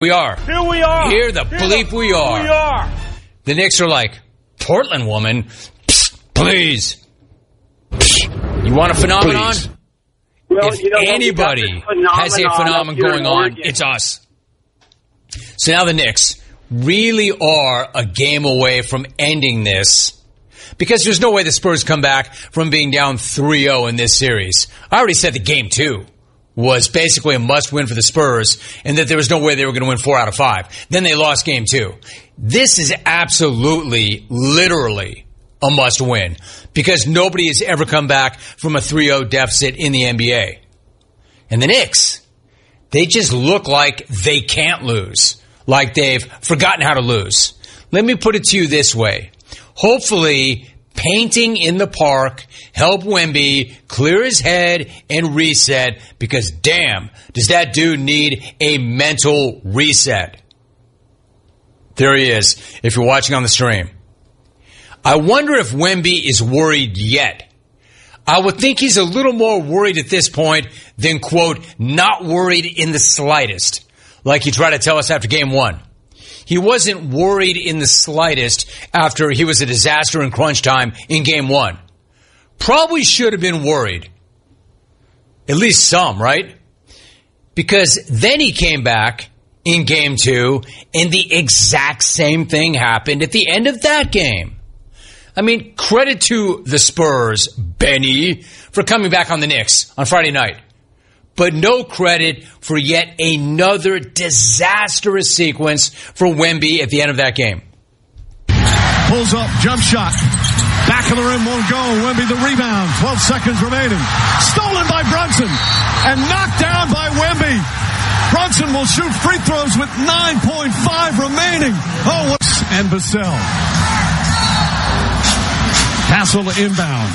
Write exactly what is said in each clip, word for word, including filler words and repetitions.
we are. Here we are. Here the Here bleep the, we are. We are. The Knicks are like, Portland woman, psst, please. Psst. You want a phenomenon? Please. Well, If you know, anybody has a phenomenon going on, it's us. So now the Knicks really are a game away from ending this, because there's no way the Spurs come back from being down three oh in this series. I already said the game two was basically a must-win for the Spurs, and that there was no way they were going to win four out of five. Then they lost game two. This is absolutely, literally a must-win, because nobody has ever come back from a three oh deficit in the N B A. And the Knicks, they just look like they can't lose, like they've forgotten how to lose. Let me put it to you this way. Hopefully, painting in the park help Wemby clear his head and reset, because damn, does that dude need a mental reset. There he is, if you're watching on the stream. I wonder if Wemby is worried yet. I would think he's a little more worried at this point than, quote, not worried in the slightest, like he tried to tell us after game one. He wasn't worried in the slightest after he was a disaster in crunch time in game one. Probably should have been worried. At least some, right? Because then he came back in game two, and the exact same thing happened at the end of that game. I mean, credit to the Spurs, Benny, for coming back on the Knicks on Friday night. But no credit for yet another disastrous sequence for Wemby at the end of that game. Pulls up, jump shot. Back of the rim, won't go. Wemby the rebound. twelve seconds remaining. Stolen by Brunson and knocked down by Wemby. Brunson will shoot free throws with nine point five remaining. Oh, whoops. And Vassell. Castle inbound.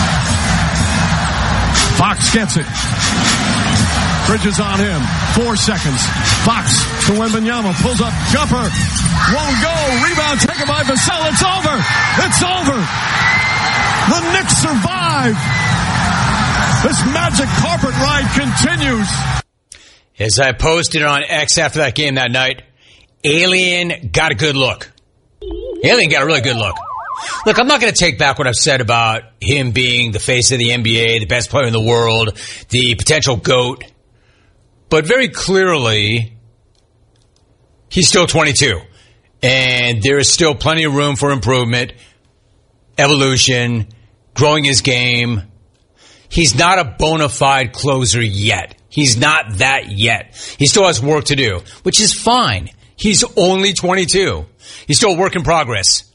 Fox gets it. Bridges on him. Four seconds. Fox to Wembanyama. Pulls up. Jumper. Won't go. Rebound taken by Vassell. It's over. It's over. The Knicks survive. This magic carpet ride continues. As I posted on X after that game that night, Alien got a good look. Alien got a really good look. Look, I'm not going to take back what I've said about him being the face of the N B A, the best player in the world, the potential GOAT. But very clearly, he's still twenty-two. And there is still plenty of room for improvement, evolution, growing his game. He's not a bona fide closer yet. He's not that yet. He still has work to do, which is fine. He's only twenty-two. He's still a work in progress.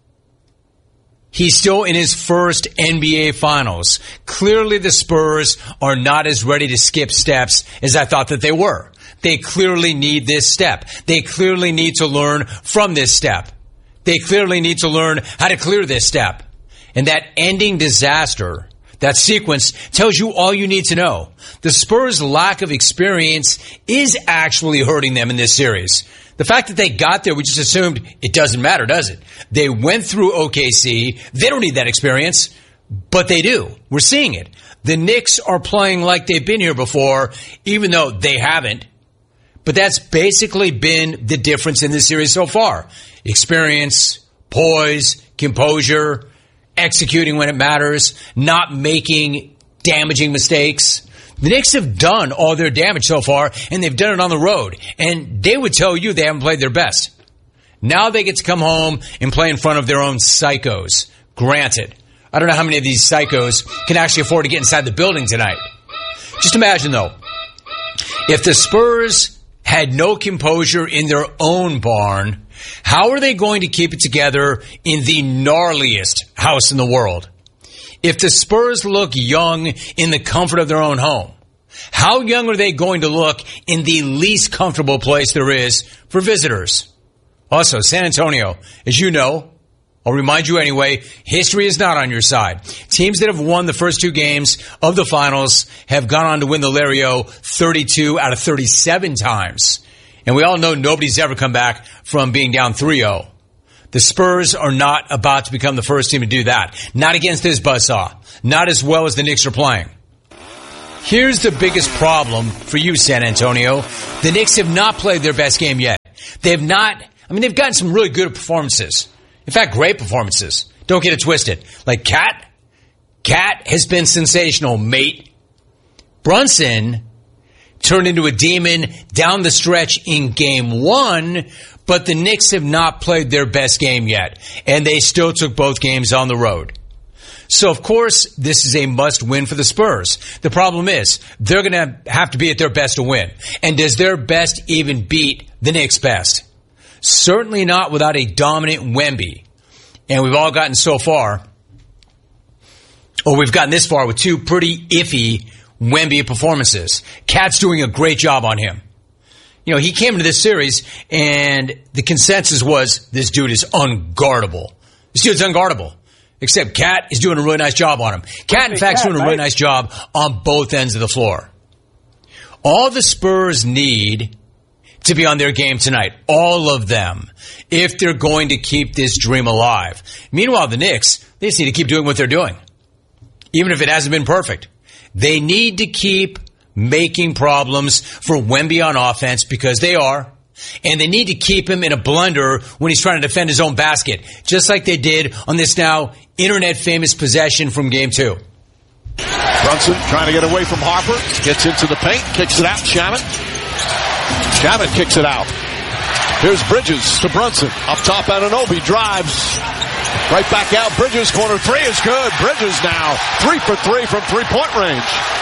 He's still in his first N B A Finals. Clearly, the Spurs are not as ready to skip steps as I thought that they were. They clearly need this step. They clearly need to learn from this step. They clearly need to learn how to clear this step. And that ending disaster, that sequence, tells you all you need to know. The Spurs' lack of experience is actually hurting them in this series. The fact that they got there, we just assumed it doesn't matter, does it? They went through O K C. They don't need that experience, but they do. We're seeing it. The Knicks are playing like they've been here before, even though they haven't. But that's basically been the difference in this series so far. Experience, poise, composure, executing when it matters, not making damaging mistakes. The Knicks have done all their damage so far, and they've done it on the road. And they would tell you they haven't played their best. Now they get to come home and play in front of their own psychos. Granted, I don't know how many of these psychos can actually afford to get inside the building tonight. Just imagine, though, if the Spurs had no composure in their own barn, how are they going to keep it together in the gnarliest house in the world? If the Spurs look young in the comfort of their own home, how young are they going to look in the least comfortable place there is for visitors? Also, San Antonio, as you know, I'll remind you anyway, history is not on your side. Teams that have won the first two games of the finals have gone on to win the Lario thirty-two out of thirty-seven times. And we all know nobody's ever come back from being down three oh. The Spurs are not about to become the first team to do that. Not against this buzzsaw. Not as well as the Knicks are playing. Here's the biggest problem for you, San Antonio. The Knicks have not played their best game yet. They have not, I mean, they've gotten some really good performances. In fact, great performances. Don't get it twisted. Like Cat, Cat has been sensational, mate. Brunson turned into a demon down the stretch in game one, but the Knicks have not played their best game yet, and they still took both games on the road. So, of course, this is a must-win for the Spurs. The problem is, they're going to have to be at their best to win. And does their best even beat the Knicks' best? Certainly not without a dominant Wemby. And we've all gotten so far, or we've gotten this far with two pretty iffy Wemby performances. Cat's doing a great job on him. You know, he came into this series, and the consensus was, this dude is unguardable. This dude's unguardable. Except Cat is doing a really nice job on him. Cat, in fact, is doing a really nice job on both ends of the floor. All the Spurs need to be on their game tonight, all of them, if they're going to keep this dream alive. Meanwhile, the Knicks, they just need to keep doing what they're doing, even if it hasn't been perfect. They need to keep making problems for Wemby on offense, because they are. And they need to keep him in a blender when he's trying to defend his own basket, just like they did on this now internet-famous possession from Game two. Brunson trying to get away from Harper. Gets into the paint, kicks it out. Shaman. Shaman kicks it out. Here's Bridges to Brunson. Up top, Anunoby drives. Right back out. Bridges, corner three is good. Bridges now three for three from three-point range.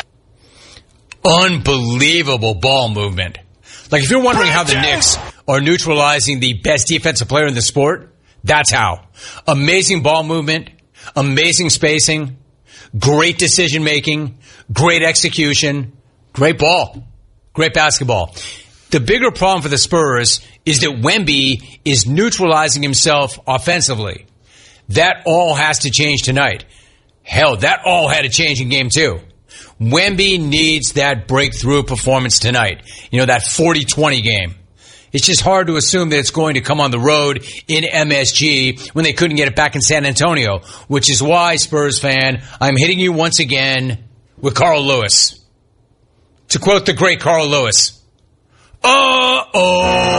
Unbelievable ball movement. Like, if you're wondering how the Knicks are neutralizing the best defensive player in the sport, that's how. Amazing ball movement, amazing spacing, great decision-making, great execution, great ball, great basketball. The bigger problem for the Spurs is that Wemby is neutralizing himself offensively. That all has to change tonight. Hell, that all had to change in Game two. Wemby needs that breakthrough performance tonight. You know, that forty twenty game. It's just hard to assume that it's going to come on the road in M S G when they couldn't get it back in San Antonio, which is why, Spurs fan, I'm hitting you once again with Carl Lewis. To quote the great Carl Lewis, uh-oh.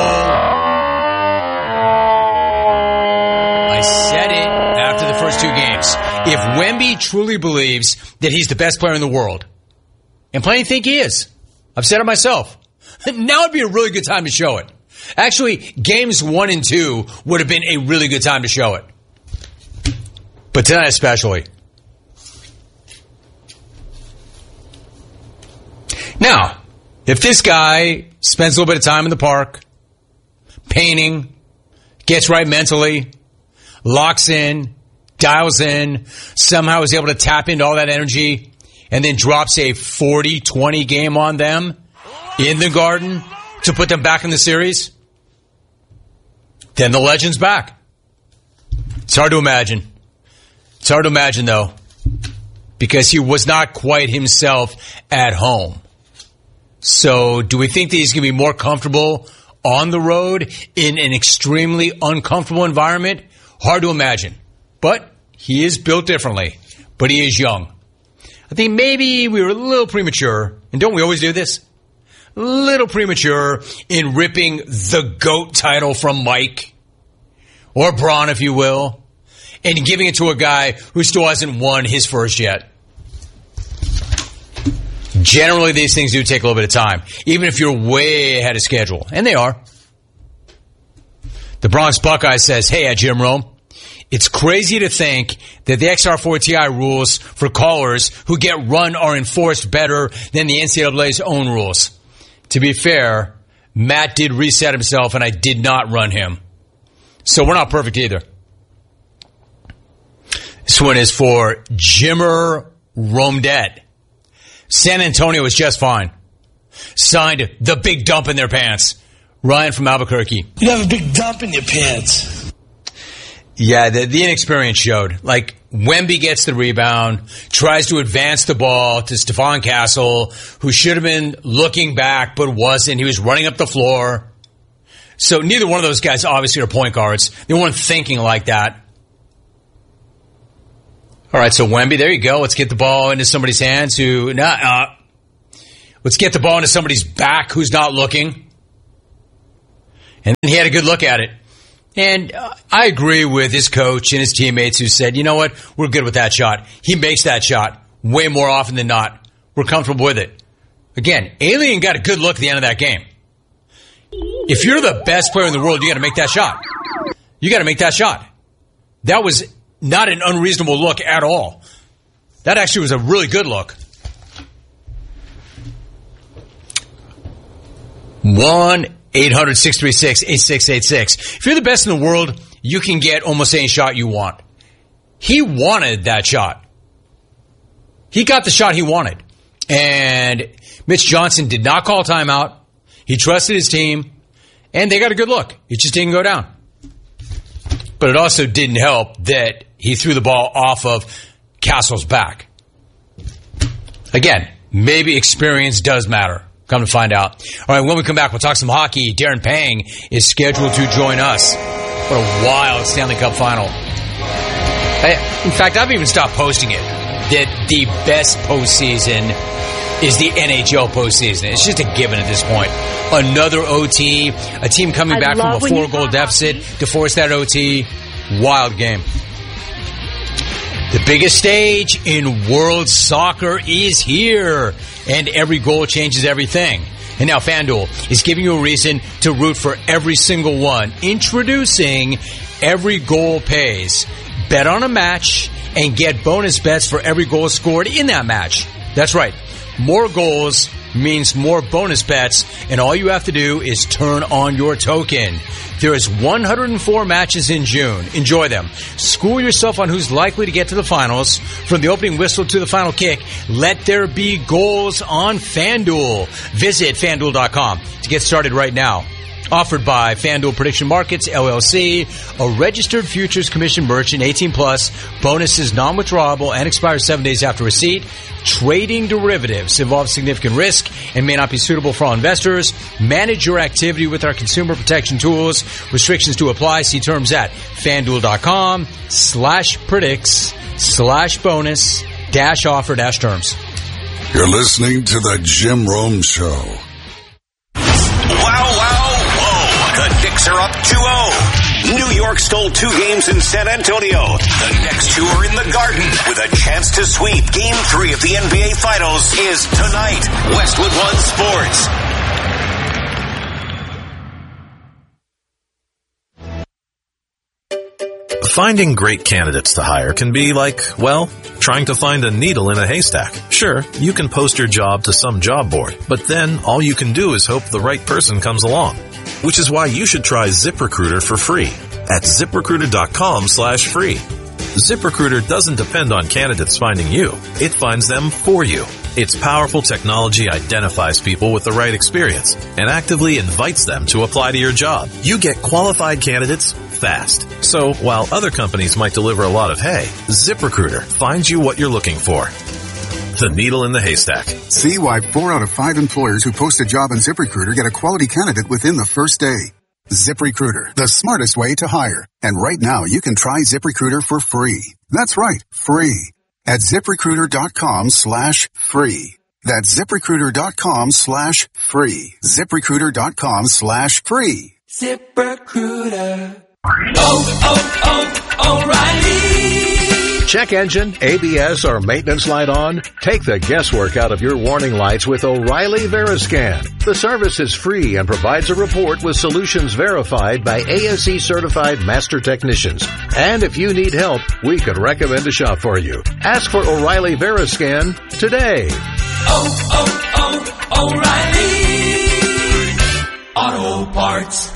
I said it after the first two games. If Wemby truly believes that he's the best player in the world, and plenty think he is, I've said it myself, now would be a really good time to show it. Actually, games one and two would have been a really good time to show it. But tonight especially. Now, if this guy spends a little bit of time in the park, painting, gets right mentally, locks in, dials in, somehow is able to tap into all that energy, and then drops a forty twenty game on them in the Garden to put them back in the series, then the legend's back. It's hard to imagine. It's hard to imagine, though, because he was not quite himself at home. So do we think that he's going to be more comfortable on the road in an extremely uncomfortable environment? Hard to imagine. But he is built differently. But he is young. I think maybe we were a little premature, and don't we always do this? A little premature in ripping the GOAT title from Mike, or Braun, if you will, and giving it to a guy who still hasn't won his first yet. Generally, these things do take a little bit of time, even if you're way ahead of schedule. And they are. The Bronx Buckeye says, hey, at Jim Rome, it's crazy to think that the X R four T I rules for callers who get run are enforced better than the N C double A's own rules. To be fair, Matt did reset himself, and I did not run him. So we're not perfect either. This one is for Jimmer Romedet. San Antonio is just fine. Signed the big dump in their pants. Ryan from Albuquerque. You have a big dump in your pants. Yeah, the, the inexperience showed. Like, Wemby gets the rebound, tries to advance the ball to Stephon Castle, who should have been looking back but wasn't. He was running up the floor. So neither one of those guys obviously are point guards. They weren't thinking like that. All right, so Wemby, there you go. Let's get the ball into somebody's hands who, nah, uh, Let's get the ball into somebody's back who's not looking. And then he had a good look at it. And uh, I agree with his coach and his teammates who said, you know what, we're good with that shot. He makes that shot way more often than not. We're comfortable with it. Again, Alien got a good look at the end of that game. If you're the best player in the world, you got to make that shot. You got to make that shot. That was not an unreasonable look at all. That actually was a really good look. one eight hundred six three six eight six eight six. If you're the best in the world, you can get almost any shot you want. He wanted that shot. He got the shot he wanted. And Mitch Johnson did not call timeout. He trusted his team. And they got a good look. It just didn't go down. But it also didn't help that he threw the ball off of Castle's back. Again, maybe experience does matter. Come to find out. All right, when we come back, we'll talk some hockey. Darren Pang is scheduled to join us. What a wild Stanley Cup final. I, in fact, I've even stopped posting it. That the best postseason is the N H L postseason. It's just a given at this point. Another O T, a team coming I back from a four-goal deficit hockey. To force that O T. Wild game. The biggest stage in world soccer is here, and every goal changes everything. And now FanDuel is giving you a reason to root for every single one. Introducing Every Goal Pays. Bet on a match and get bonus bets for every goal scored in that match. That's right. More goals means more bonus bets, and all you have to do is turn on your token. There is one hundred four matches in June. Enjoy them. School yourself on who's likely to get to the finals. From the opening whistle to the final kick, let there be goals on FanDuel. Visit FanDuel dot com to get started right now. Offered by FanDuel Prediction Markets, L L C, a registered futures commission merchant, eighteen plus, bonuses non-withdrawable and expire seven days after receipt. Trading derivatives involves significant risk and may not be suitable for all investors. Manage your activity with our consumer protection tools. Restrictions do apply. See terms at FanDuel dot com slash predicts slash bonus dash offer dash terms. You're listening to the Jim Rome Show. Wow, wow. The Knicks are up two oh. New York stole two games in San Antonio. The next two are in the Garden with a chance to sweep. Game three of the N B A Finals is tonight. Westwood One Sports. Finding great candidates to hire can be like, well, trying to find a needle in a haystack. Sure, you can post your job to some job board, but then all you can do is hope the right person comes along. Which is why you should try ZipRecruiter for free at ZipRecruiter.com slash free. ZipRecruiter doesn't depend on candidates finding you. It finds them for you. Its powerful technology identifies people with the right experience and actively invites them to apply to your job. You get qualified candidates fast. So while other companies might deliver a lot of hay, ZipRecruiter finds you what you're looking for. The needle in the haystack. See why four out of five employers who post a job on ZipRecruiter get a quality candidate within the first day. ZipRecruiter, the smartest way to hire. And right now, you can try ZipRecruiter for free. That's right, free. At ZipRecruiter.com slash free. That's ZipRecruiter.com slash free. ZipRecruiter.com slash free. ZipRecruiter. Oh, oh, oh, O'Reilly. Check engine, A B S, or maintenance light on? Take the guesswork out of your warning lights with O'Reilly Veriscan. The service is free and provides a report with solutions verified by A S E certified master technicians. And if you need help, we could recommend a shop for you. Ask for O'Reilly Veriscan today. Oh, oh, oh, O'Reilly Auto Parts.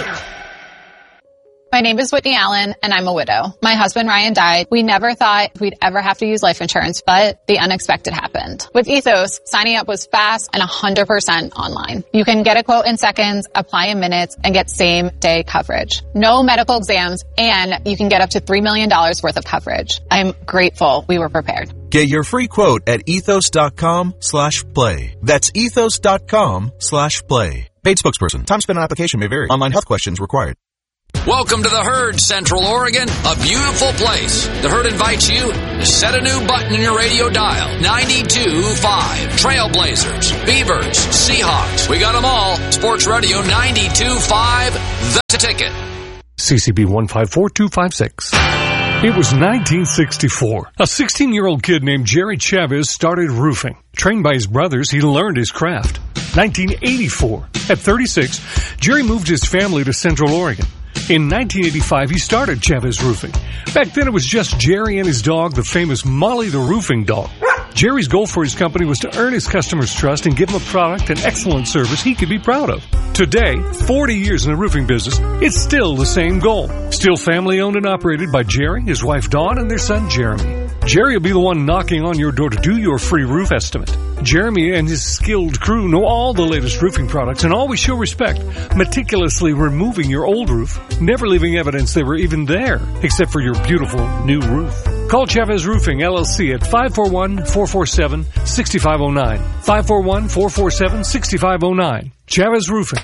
My name is Whitney Allen, and I'm a widow. My husband, Ryan, died. We never thought we'd ever have to use life insurance, but the unexpected happened. With Ethos, signing up was fast and one hundred percent online. You can get a quote in seconds, apply in minutes, and get same-day coverage. No medical exams, and you can get up to three million dollars worth of coverage. I'm grateful we were prepared. Get your free quote at ethos.com slash play. That's ethos.com slash play. Paid spokesperson. Time spent on application may vary. Online health questions required. Welcome to the Herd, Central Oregon, a beautiful place. The Herd invites you to set a new button in your radio dial. ninety-two point five. Trailblazers, Beavers, Seahawks. We got them all. Sports Radio ninety-two point five, The Ticket. C C B one five four two five six. It was nineteen sixty-four. A sixteen-year-old kid named Jerry Chavez started roofing. Trained by his brothers, he learned his craft. nineteen eighty-four. At thirty-six, Jerry moved his family to Central Oregon. In nineteen eighty-five, he started Chavez Roofing. Back then, it was just Jerry and his dog, the famous Molly the Roofing Dog. Jerry's goal for his company was to earn his customers' trust and give them a product and excellent service he could be proud of. Today, forty years in the roofing business, it's still the same goal. Still family-owned and operated by Jerry, his wife Dawn, and their son Jeremy. Jerry will be the one knocking on your door to do your free roof estimate. Jeremy and his skilled crew know all the latest roofing products and always show respect, meticulously removing your old roof, never leaving evidence they were even there, except for your beautiful new roof. Call Chavez Roofing, L L C at five four one, four four seven, six five zero nine. five four one, four four seven, six five zero nine. Chavez Roofing.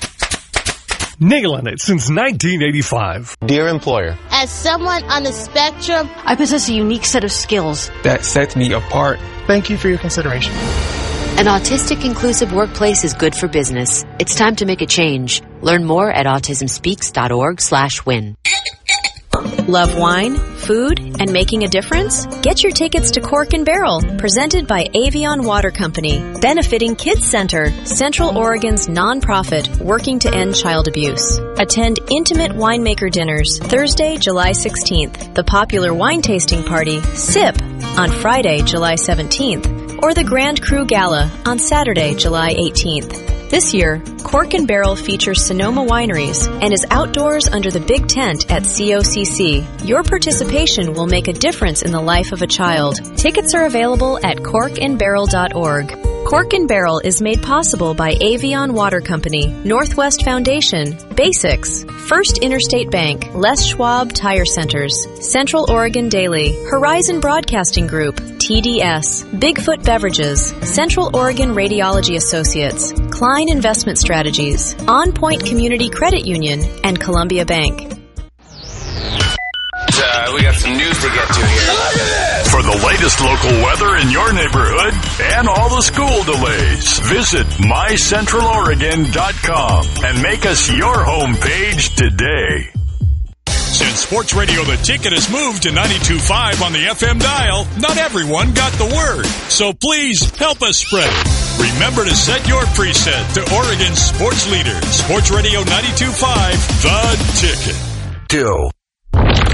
Nailing it since nineteen eighty-five. Dear employer, as someone on the spectrum, I possess a unique set of skills that sets me apart. Thank you for your consideration. An autistic inclusive workplace is good for business. It's time to make a change. Learn more at autism speaks dot org slash win. Love wine, food, and making a difference? Get your tickets to Cork and Barrel, presented by Avion Water Company, benefiting Kids Center, Central Oregon's nonprofit working to end child abuse. Attend intimate winemaker dinners Thursday, July sixteenth, the popular wine tasting party, SIP, on Friday, July seventeenth, or the Grand Cru Gala on Saturday, July eighteenth. This year, Cork and Barrel features Sonoma Wineries and is outdoors under the big tent at C O C C. Your participation will make a difference in the life of a child. Tickets are available at cork and barrel dot org. Cork and Barrel is made possible by Avion Water Company, Northwest Foundation, Basics, First Interstate Bank, Les Schwab Tire Centers, Central Oregon Daily, Horizon Broadcasting Group, T D S, Bigfoot Beverages, Central Oregon Radiology Associates, Klein Investment Strategies, On Point Community Credit Union, and Columbia Bank. Uh, we got some news to get to here. For the latest local weather in your neighborhood and all the school delays, visit my central oregon dot com and make us your homepage today. Since Sports Radio The Ticket has moved to ninety-two point five on the F M dial, not everyone got the word. So please help us spread it. Remember to set your preset to Oregon's sports leader, Sports Radio ninety-two point five, The Ticket. Two.